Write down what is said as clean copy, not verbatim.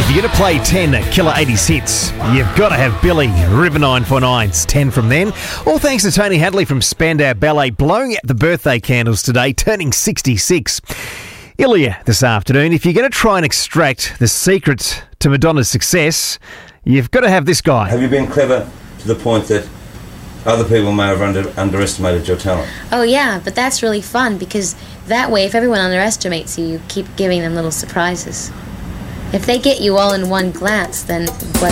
If you're going to play 10 Killer 80s hits, you've got to have Billy, River 949's 10 from then. All thanks to Tony Hadley from Spandau Ballet, blowing out the birthday candles today, turning 66. Ilya this afternoon, if you're going to try and extract the secret to Madonna's success, you've got to have this guy. Have you been clever to the point that other people may have underestimated your talent? Oh yeah, but that's really fun because that way if everyone underestimates you, you keep giving them little surprises. If they get you all in one glance, then what